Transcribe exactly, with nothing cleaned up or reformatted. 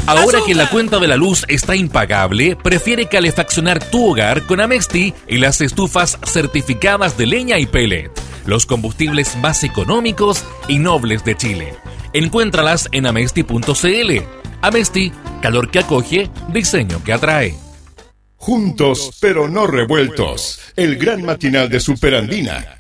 Ahora que la cuenta de la luz está impagable, prefiere calefaccionar tu hogar con Amesti y las estufas certificadas de leña y pellet, los combustibles más económicos y nobles de Chile. Encuéntralas en amesti punto cl. Amesti, calor que acoge, diseño que atrae. Juntos, pero no revueltos. El gran matinal de Superandina.